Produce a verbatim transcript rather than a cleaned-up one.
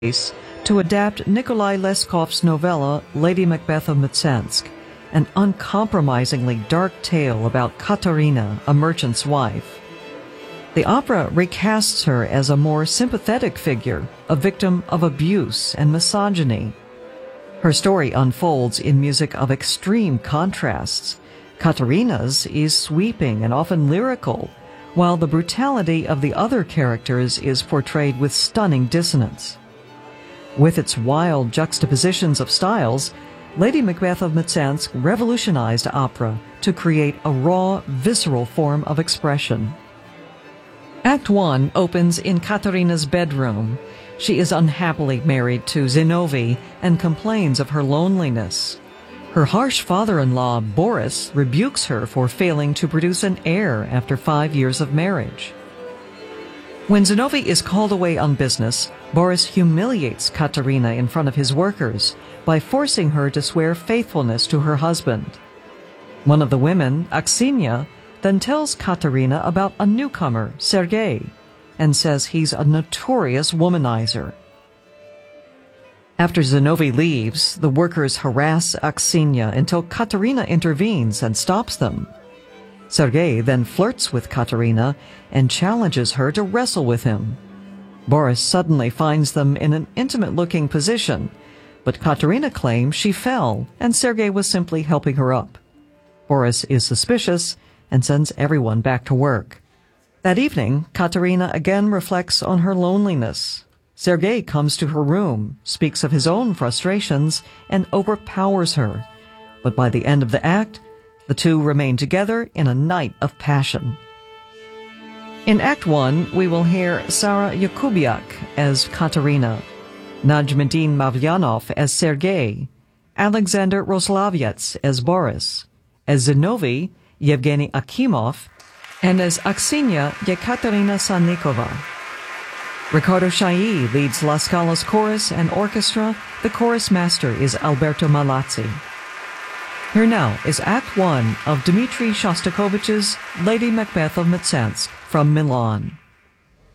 to adapt Nikolai Leskov's novella Lady Macbeth of Mtsensk, an uncompromisingly dark tale about Katerina, a merchant's wife. The opera recasts her as a more sympathetic figure, a victim of abuse and misogyny. Her story unfolds in music of extreme contrasts. Katerina's is sweeping and often lyrical, while the brutality of the other characters is portrayed with stunning dissonance. With its wild juxtapositions of styles, Lady Macbeth of Mtsensk revolutionized opera to create a raw, visceral form of expression. Act one opens in Katerina's bedroom. She is unhappily married to Zinovy and complains of her loneliness. Her harsh father-in-law, Boris, rebukes her for failing to produce an heir after five years of marriage. When Zinovy is called away on business, Boris humiliates Katerina in front of his workers by forcing her to swear faithfulness to her husband. One of the women, Aksenia, then tells Katerina about a newcomer, Sergei, and says he's a notorious womanizer. After Zinovy leaves, the workers harass Aksenia until Katerina intervenes and stops them. Sergei then flirts with Katerina and challenges her to wrestle with him. Boris suddenly finds them in an intimate-looking position, but Katerina claims she fell and Sergei was simply helping her up. Boris is suspicious and sends everyone back to work. That evening, Katerina again reflects on her loneliness. Sergei comes to her room, speaks of his own frustrations, and overpowers her. But by the end of the act, the two remain together in a night of passion. In Act one, we will hear Sarah Yakubiak as Katerina, Najmuddin Mavlyanov as Sergei, Alexander Roslaviets as Boris, as Zinovy, Yevgeny Akimov, and as Aksenia, Yekaterina Sannikova. Ricardo Chailly leads La Scala's chorus and orchestra. The chorus master is Alberto Malazzi. Here now is Act one of Dmitri Shostakovich's Lady Macbeth of Mtsensk from Milan.